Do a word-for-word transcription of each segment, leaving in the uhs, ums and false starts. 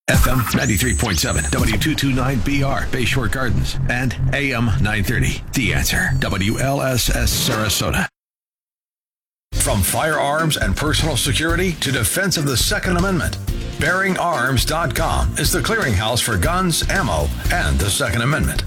F M ninety-three point seven, W two twenty-nine B R, Bayshore Gardens, and A M nine thirty, The Answer, W L S S Sarasota. From firearms and personal security to defense of the Second Amendment, bearing arms dot com is the clearinghouse for guns, ammo, and the Second Amendment.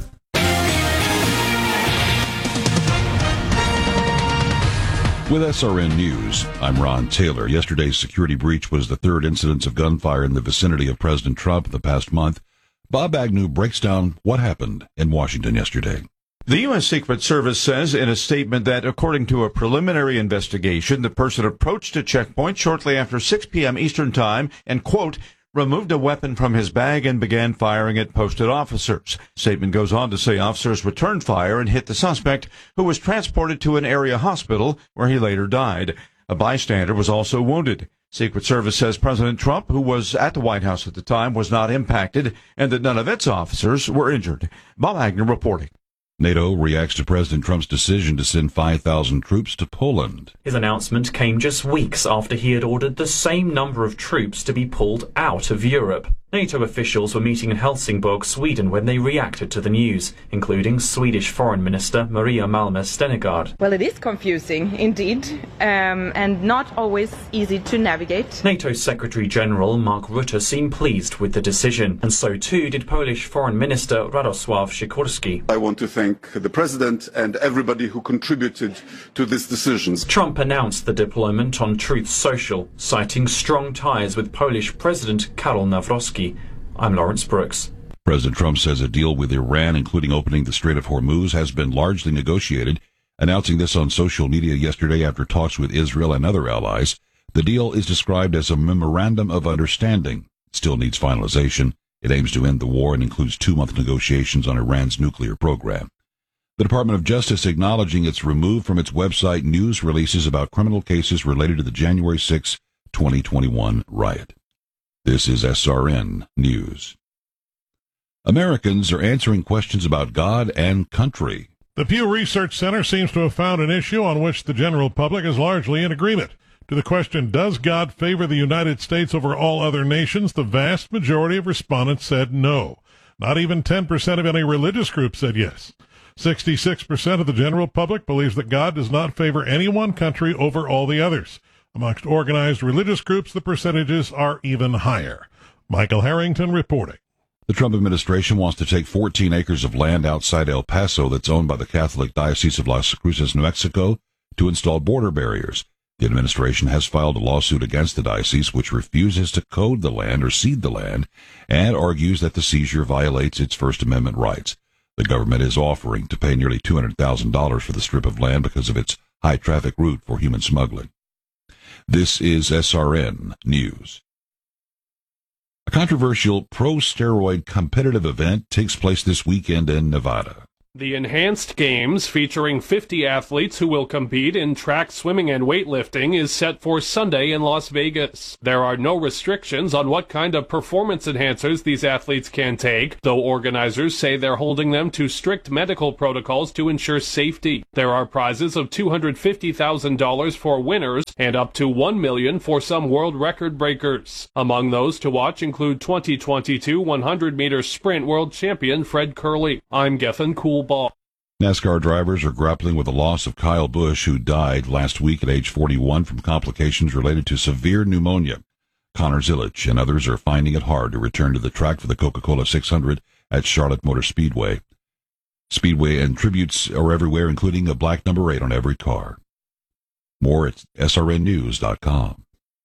With S R N News, I'm Ron Taylor. Yesterday's security breach was the third incidence of gunfire in the vicinity of President Trump in the past month. Bob Agnew breaks down what happened in Washington yesterday. The U S. Secret Service says in a statement that, according to a preliminary investigation, the person approached a checkpoint shortly after six p.m. Eastern Time and, quote, removed a weapon from his bag and began firing at posted officers. Statement goes on to say officers returned fire and hit the suspect, who was transported to an area hospital where he later died. A bystander was also wounded. Secret Service says President Trump, who was at the White House at the time, was not impacted and that none of its officers were injured. Bob Agnew reporting. NATO reacts to President Trump's decision to send five thousand troops to Poland. His announcement came just weeks after he had ordered the same number of troops to be pulled out of Europe. NATO officials were meeting in Helsingborg, Sweden, when they reacted to the news, including Swedish Foreign Minister Maria Malmö Stenergard. Well, it is confusing, indeed, um, and not always easy to navigate. NATO Secretary-General Mark Rutte seemed pleased with the decision, and so too did Polish Foreign Minister Radosław Sikorski. I want to thank the President and everybody who contributed to this decision. Trump announced the deployment on Truth Social, citing strong ties with Polish President Karol Nawrocki. I'm Lawrence Brooks. President Trump says a deal with Iran, including opening the Strait of Hormuz, has been largely negotiated, announcing this on social media yesterday after talks with Israel and other allies. The deal is described as a memorandum of understanding. It still needs finalization. It aims to end the war and includes two-month negotiations on Iran's nuclear program. The Department of Justice acknowledging it's removed from its website news releases about criminal cases related to the January sixth, twenty twenty-one riot. This is S R N News. Americans are answering questions about God and country. The Pew Research Center seems to have found an issue on which the general public is largely in agreement. To the question, does God favor the United States over all other nations, the vast majority of respondents said no. Not even ten percent of any religious group said yes. sixty-six percent of the general public believes that God does not favor any one country over all the others. Amongst organized religious groups, the percentages are even higher. Michael Harrington reporting. The Trump administration wants to take fourteen acres of land outside El Paso that's owned by the Catholic Diocese of Las Cruces, New Mexico, to install border barriers. The administration has filed a lawsuit against the diocese, which refuses to code the land or cede the land, and argues that the seizure violates its First Amendment rights. The government is offering to pay nearly two hundred thousand dollars for the strip of land because of its high-traffic route for human smuggling. This is S R N News. A controversial pro-steroid competitive event takes place this weekend in Nevada. The Enhanced Games, featuring fifty athletes who will compete in track, swimming, and weightlifting, is set for Sunday in Las Vegas. There are no restrictions on what kind of performance enhancers these athletes can take, though organizers say they're holding them to strict medical protocols to ensure safety. There are prizes of two hundred fifty thousand dollars for winners and up to one million dollars for some world record breakers. Among those to watch include twenty twenty-two one hundred meter sprint world champion Fred Kerley. I'm Gethin Cool. Ball. NASCAR drivers are grappling with the loss of Kyle Busch, who died last week at age forty-one from complications related to severe pneumonia. Connor Zilic and others are finding it hard to return to the track for the Coca-Cola six hundred at Charlotte Motor Speedway. Speedway and tributes are everywhere, including a black number eight on every car. More at S R N news dot com.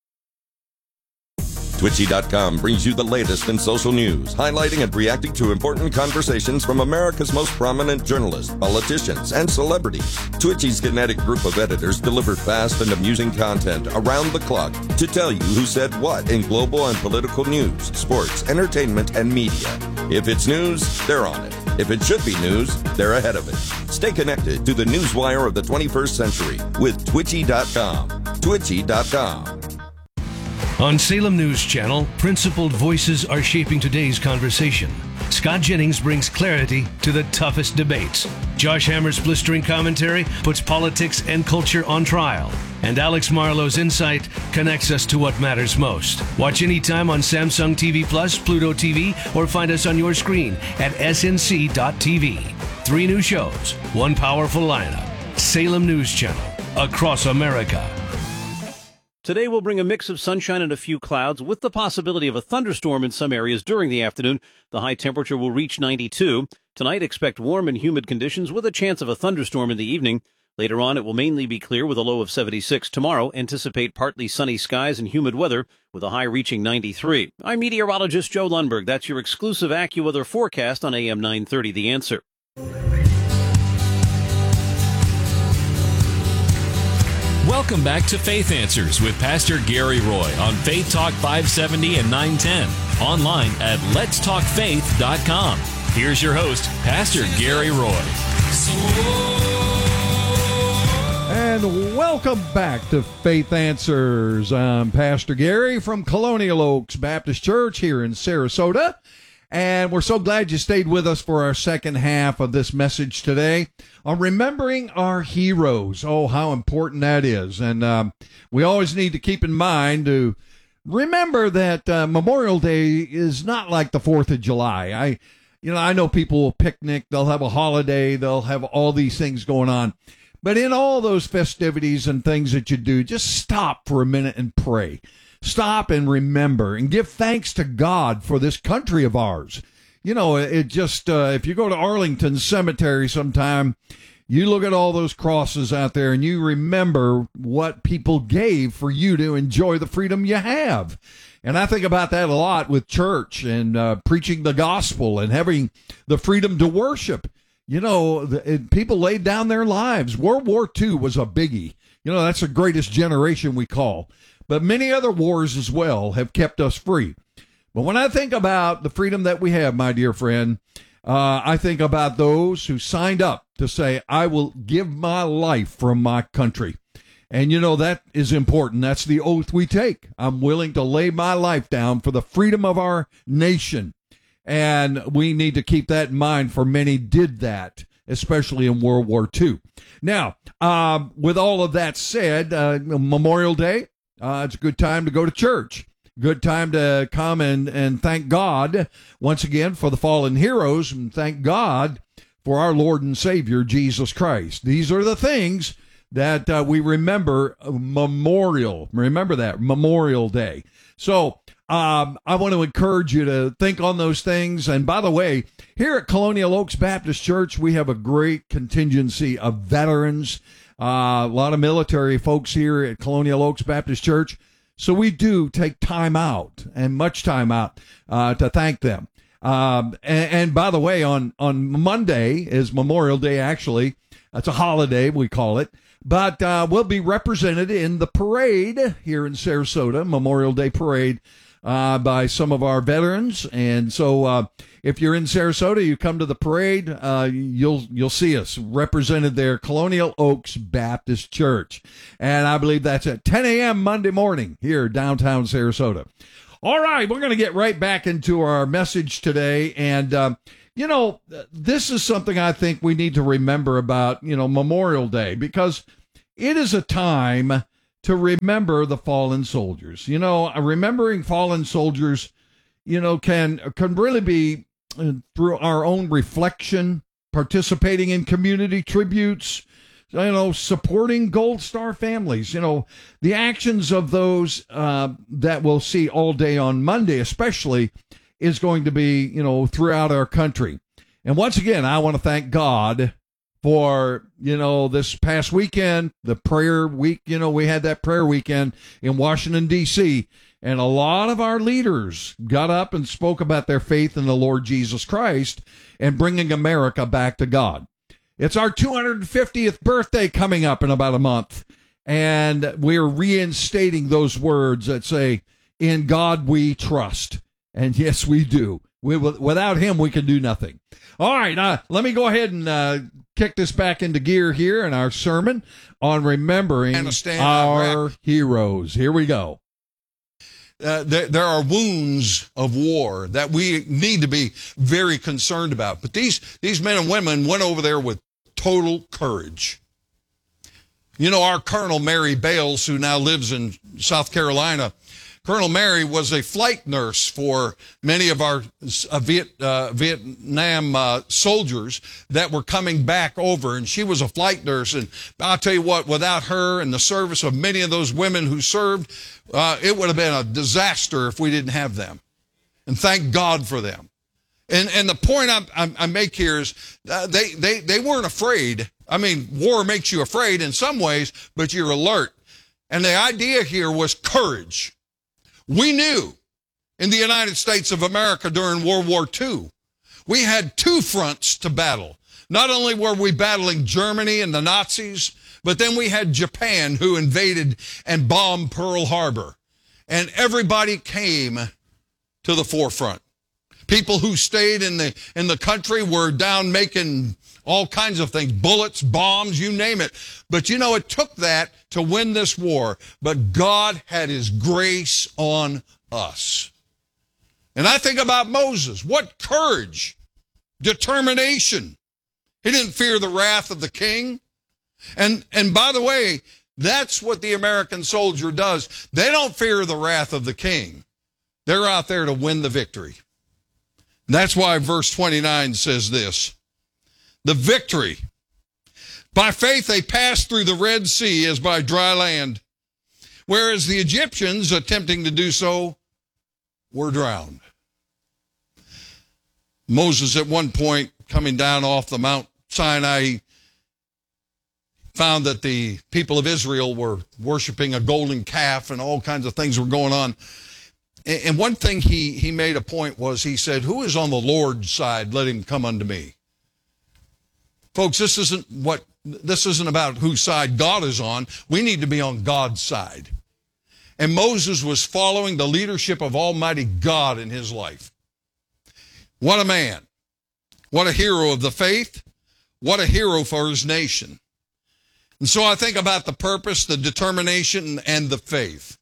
Twitchy dot com brings you the latest in social news, highlighting and reacting to important conversations from America's most prominent journalists, politicians, and celebrities. Twitchy's kinetic group of editors deliver fast and amusing content around the clock to tell you who said what in global and political news, sports, entertainment, and media. If it's news, they're on it. If it should be news, they're ahead of it. Stay connected to the newswire of the twenty-first century with Twitchy dot com. Twitchy dot com. On Salem News Channel, principled voices are shaping today's conversation. Scott Jennings brings clarity to the toughest debates. Josh Hammer's blistering commentary puts politics and culture on trial. And Alex Marlowe's insight connects us to what matters most. Watch anytime on Samsung T V Plus, Pluto T V, or find us on your screen at S N C dot T V. Three new shows, one powerful lineup. Salem News Channel, across America. Today will bring a mix of sunshine and a few clouds with the possibility of a thunderstorm in some areas during the afternoon. The high temperature will reach ninety-two. Tonight, expect warm and humid conditions with a chance of a thunderstorm in the evening. Later on, it will mainly be clear with a low of seventy-six. Tomorrow, anticipate partly sunny skies and humid weather with a high reaching ninety-three. I'm meteorologist Joe Lundberg. That's your exclusive AccuWeather forecast on A M nine thirty, The Answer. Welcome back to Faith Answers with Pastor Gary Roy on Faith Talk five seventy and nine ten. Online at lets talk faith dot com. Here's your host, Pastor Gary Roy. And welcome back to Faith Answers. I'm Pastor Gary from Colonial Oaks Baptist Church here in Sarasota. And we're so glad you stayed with us for our second half of this message today on remembering our heroes. Oh, how important that is. And um, we always need to keep in mind to remember that uh, Memorial Day is not like the fourth of July. I, you know, I know people will picnic, they'll have a holiday, they'll have all these things going on. But in all those festivities and things that you do, just stop for a minute and pray. Stop and remember and give thanks to God for this country of ours. You know, it just, uh, if you go to Arlington Cemetery sometime, you look at all those crosses out there and you remember what people gave for you to enjoy the freedom you have. And I think about that a lot with church and uh, preaching the gospel and having the freedom to worship. You know, the, it, people laid down their lives. World War Two was a biggie. You know, that's the greatest generation we call. But many other wars as well have kept us free. But when I think about the freedom that we have, my dear friend, uh, I think about those who signed up to say, I will give my life for my country. And, you know, that is important. That's the oath we take. I'm willing to lay my life down for the freedom of our nation. And we need to keep that in mind, for many did that, especially in World War Two. Now, um, with all of that said, uh, Memorial Day, Uh, it's a good time to go to church. Good time to come and, and thank God once again for the fallen heroes, and thank God for our Lord and Savior, Jesus Christ. These are the things that uh, we remember Memorial. Remember that, Memorial Day. So um, I want to encourage you to think on those things. And by the way, here at Colonial Oaks Baptist Church, we have a great contingency of veterans. Uh, a lot of military folks here at Colonial Oaks Baptist Church. So we do take time out, and much time out, uh, to thank them. Um, and, and by the way, on, on Monday is Memorial Day, actually. It's a holiday, we call it. But uh, we'll be represented in the parade here in Sarasota, Memorial Day Parade, uh, by some of our veterans. And so uh, if you're in Sarasota, you come to the parade, uh, you'll you'll see us represented there, Colonial Oaks Baptist Church. And I believe that's at ten a.m. Monday morning here downtown Sarasota. All right, we're going to get right back into our message today. And, um, you know, this is something I think we need to remember about, you know, Memorial Day, because it is a time to remember the fallen soldiers. You know, remembering fallen soldiers, you know, can can really be uh, through our own reflection, participating in community tributes, you know, supporting Gold Star families, you know, the actions of those uh, that we'll see all day on Monday, especially, is going to be, you know, throughout our country. And once again, I want to thank God for, you know, this past weekend, the prayer week. You know, we had that prayer weekend in Washington, D C, and a lot of our leaders got up and spoke about their faith in the Lord Jesus Christ and bringing America back to God. It's our two hundred fiftieth birthday coming up in about a month, and we're reinstating those words that say, in God we trust. And yes, we do. We, without him, we can do nothing. All right, uh, let me go ahead and uh, kick this back into gear here in our sermon on remembering our heroes. Here we go. Uh, there, there are wounds of war that we need to be very concerned about. But these, these men and women went over there with total courage. You know, our Colonel Mary Bales, who now lives in South Carolina, Colonel Mary was a flight nurse for many of our uh, Viet, uh, Vietnam uh, soldiers that were coming back over, and she was a flight nurse. And I'll tell you what, without her and the service of many of those women who served, uh, it would have been a disaster if we didn't have them. And thank God for them. And and the point I, I, I make here is uh, they, they, they weren't afraid. I mean, war makes you afraid in some ways, but you're alert. And the idea here was courage. We knew in the United States of America during World War Two, we had two fronts to battle. Not only were we battling Germany and the Nazis, but then we had Japan who invaded and bombed Pearl Harbor. And everybody came to the forefront. People who stayed in the, in the country were down making all kinds of things, bullets, bombs, you name it. But you know, it took that to win this war. But God had his grace on us. And I think about Moses. What courage, determination. He didn't fear the wrath of the king. And, and by the way, that's what the American soldier does. They don't fear the wrath of the king. They're out there to win the victory. And that's why verse twenty-nine says this. The victory. By faith they passed through the Red Sea as by dry land, whereas the Egyptians, attempting to do so, were drowned. Moses, at one point, coming down off the Mount Sinai, found that the people of Israel were worshiping a golden calf and all kinds of things were going on. And one thing he, he made a point was, he said, who is on the Lord's side? Let him come unto me. Folks, this isn't what, this isn't about whose side God is on. We need to be on God's side. And Moses was following the leadership of Almighty God in his life. What a man. What a hero of the faith. What a hero for his nation. And so I think about the purpose, the determination, and the faith.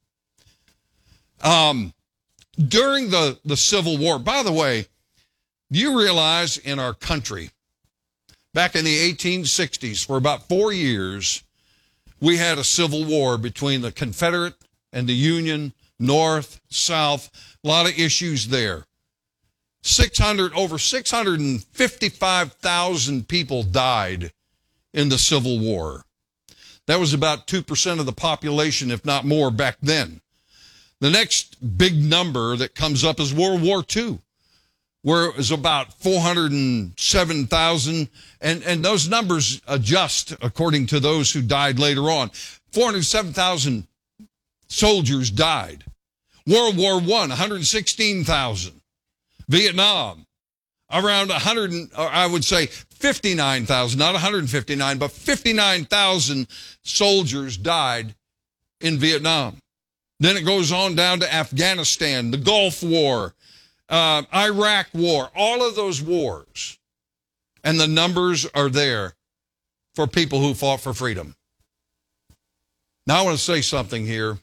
Um, during the, the Civil War, by the way, do you realize in our country, back in the eighteen sixties, for about four years, we had a civil war between the Confederate and the Union, North, South, a lot of issues there. six hundred, over six hundred fifty-five thousand people died in the Civil War. That was about two percent of the population, if not more, back then. The next big number that comes up is World War Two, where it was about four hundred seven thousand, and, and those numbers adjust according to those who died later on. four hundred seven thousand soldiers died. World War One, one hundred sixteen thousand. Vietnam, around one hundred, or I would say fifty-nine thousand, not one hundred fifty-nine, but fifty-nine thousand soldiers died in Vietnam. Then it goes on down to Afghanistan, the Gulf War, uh, Iraq War, all of those wars. And the numbers are there for people who fought for freedom. Now I want to say something here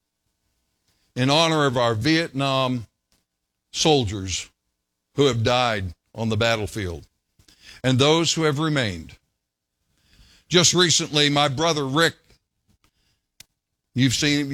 in honor of our Vietnam soldiers who have died on the battlefield and those who have remained. Just recently, my brother Rick, you've seen him.